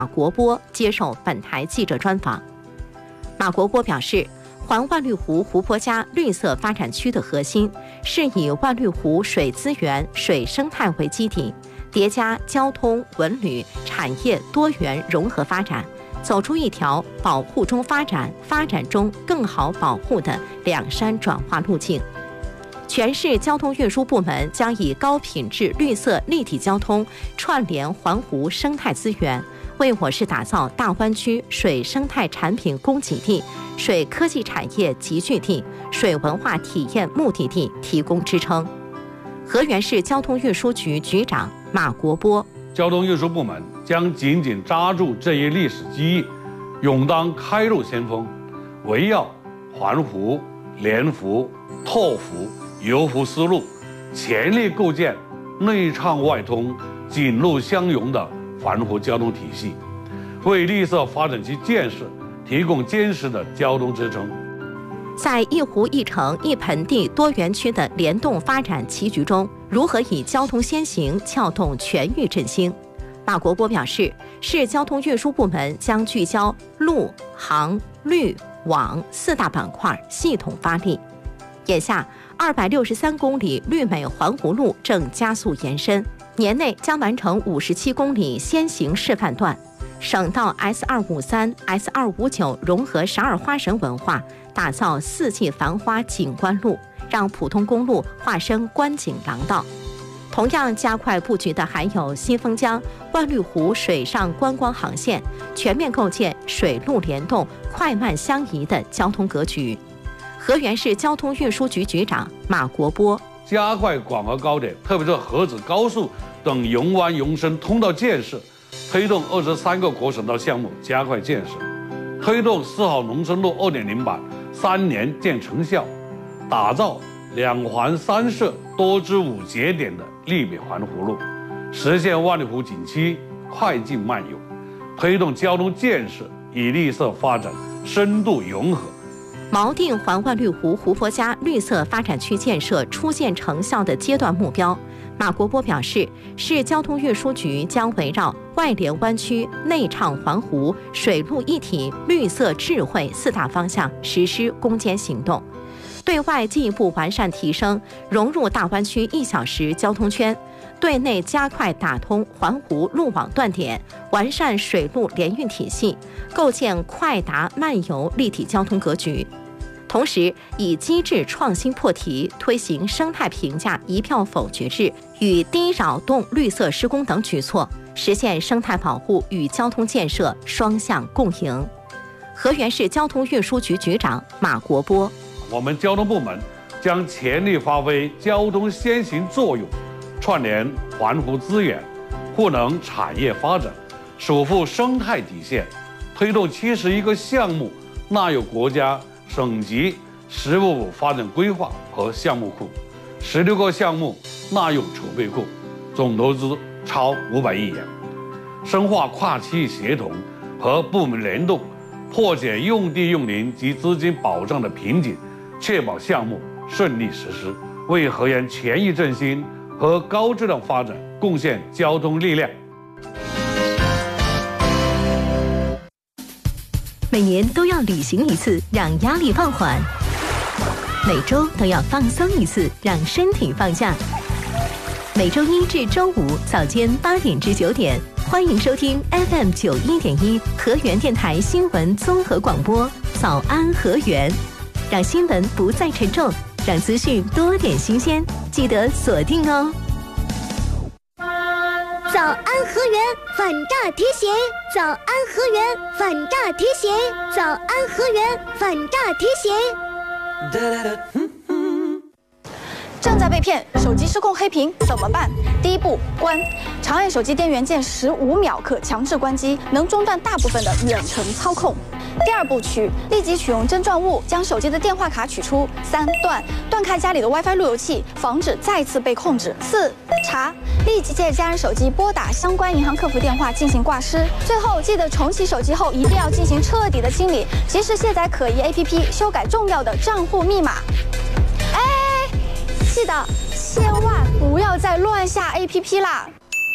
马国波接受本台记者专访。马国波表示，环万绿湖湖泊加绿色发展区的核心是以万绿湖水资源、水生态为基底，叠加交通、文旅、产业多元融合发展，走出一条保护中发展、发展中更好保护的两山转化路径。全市交通运输部门将以高品质绿色立体交通串联环湖生态资源，为我市打造大湾区水生态产品供给地、水科技产业集聚地、水文化体验目的地提供支撑。河源市交通运输局局长马国波： 交通运输部门将紧紧抓住这一历史机遇，勇当开路先锋，围绕环湖、连湖、拓湖、游湖思路，全力构建内畅外通、紧路相融的环湖交通体系，为绿色发展区建设提供坚实的交通支撑。 在一湖一城一盆地多园区的联动发展棋局中，如何以交通先行撬动全域振兴？马国波表示，市交通运输部门将聚焦陆、航、绿、网四大板块系统发力。眼下，263公里绿美环湖路正加速延伸，年内将完成57公里先行示范段。省道 S253、S259 融合12花神文化，打造4季繁花景观路，让普通公路化身观景廊道。同样加快布局的还有新丰江、万绿湖水上观光航线，全面构建水陆联动、快慢相宜的交通格局。河源市交通运输局局长马国波： 加快广河高铁，特别是河子高速等永湾永深通道建设，推动23个国省道项目加快建设，推动4号农村路2.0版3年见成效，打造2环3设多支5节点的绿美环湖路，实现万绿湖景区快进慢游，推动交通建设与绿色发展深度融合。 锚定环万绿湖湖泊加绿色发展区建设初见成效的阶段目标。马国波表示，市交通运输局将围绕外连湾区、内畅环湖、水陆一体、绿色智慧4大方向实施攻坚行动，对外进一步完善提升，融入大湾区1小时交通圈；对内加快打通环湖路网断点，完善水陆联运体系，构建快达慢游立体交通格局。同时，以机制创新破题，推行生态评价一票否决制与低扰动绿色施工等举措，实现生态保护与交通建设双向共赢。河源市交通运输局局长马国波： 我们交通部门将全力发挥交通先行作用，串联环湖资源，赋能产业发展，守护生态底线，推动71个项目纳入国家省级15步发展规划和项目库，16个项目纳入储备库，总投资超500亿元，深化跨区域协同和部门联动，破解用地用林及资金保障的瓶颈，确保项目顺利实施，为河源全域振兴和高质量发展贡献交通力量。 每年都要旅行一次，让压力放缓；每周都要放松一次，让身体放假。每周1至周5早间8点至9点，欢迎收听 FM 91.1河源电台新闻综合广播《早安河源》，让新闻不再沉重，让资讯多点新鲜，记得锁定哦。 早安河源反诈提醒，早安河源反诈提醒，早安河源反诈提醒。 正在被骗，手机失控黑屏怎么办？第一步，关。长按手机电源键15秒可强制关机，能中断大部分的远程操控。第二步，立即取用针状物将手机的电话卡取出。3断开家里的 WiFi 路由器，防止再次被控制。4查，立即借家人手机拨打相关银行客服电话进行挂失。最后，记得重启手机后一定要进行彻底的清理，及时卸载可疑 APP， 修改重要的账户密码。记得千万不要再乱下 APP 啦！